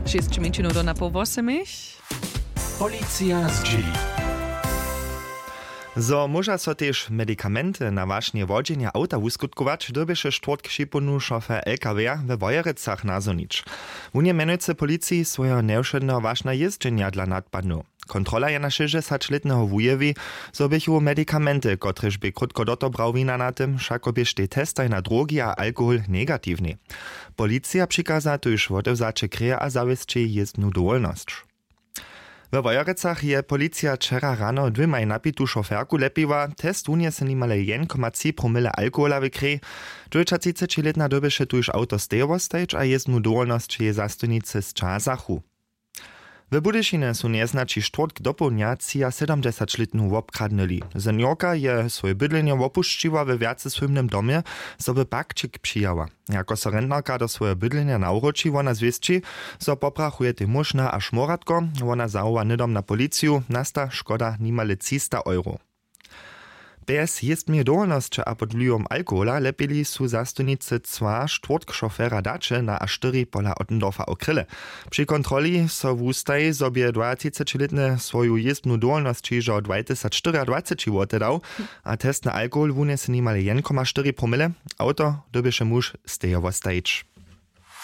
6 minut do na pół 8. Policja z dzieli. Zo może so też medykamenty na właśnie wodzenie auta uskutkować, dobiesze czwartk sziponu szofer LKW we Wojerecach nazonić. Unie menujce policji swoje neuszedne ważne jeżdżenia dla nadpadnu. Kontrola je na 60-letnego wujewi, zo bychu medykamenty, kotreż by krótko dotobrał wina na tym, všako byś te testaj na drogi a alkohol negatywny. Policja przikaza tuż wodewzacze kreja a zawiesczy jezdnu dowolność. We Wojerecach je policja wczera rano dwymaj napitu šoferku lepiła, test uniese nimale 1,3 promile alkohola w krwi. 33-letna dobyše tuż auto stejowo stajeć, a jezdnu dowolność je zastojnice z Časachu. W Budyšine su nieznači štvrtk dopołdnia 70-letnu obkradnili. Seniorka je swoje bydlenie opuščiła we wiace swymnym domie, so by bakčik přijała. Jako so rentnerka do swoje bydlenia nauroči, ona zwiesči, so poprachuje te muž na až moratko, ona zawoła nidom na policiju, nasta škoda nimale 300 €. Bez jezdmie dowolnosće a pod vplyvom alkohola lepili su zastojnice cwa štvrtk šofera dače na A4 pola Ottendorfa okryle. Przy kontroli so wustaj sobie 20-letne swoju jezdnu dowolność čižo 2024 wotedał, a test na alkohol wunese nimale 1,4 promile, auto dobieše muž stejowo stajeć.